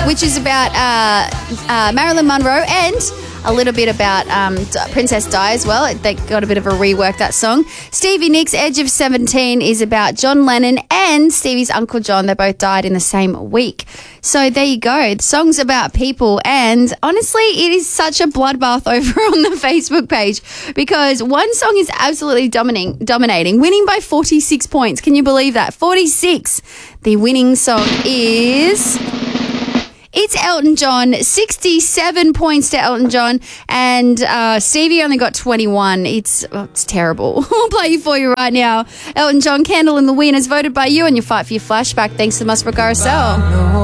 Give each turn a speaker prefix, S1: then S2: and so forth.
S1: which is about Marilyn Monroe and a little bit about Princess Di as well. They got a bit of a rework, that song. Stevie Nicks' Edge of 17 is about John Lennon and Stevie's Uncle John. They both died in the same week. So there you go. The song's about people, and honestly, it is such a bloodbath over on the Facebook page because one song is absolutely dominating, winning by 46 points. Can you believe that? 46. The winning song is... It's Elton John, 67 points to Elton John, and Stevie only got 21. It's terrible. We'll play for you right now. Elton John, Candle in the Wind, is voted by you on your Fight for Your Flashback. Thanks to Musbrook RSL.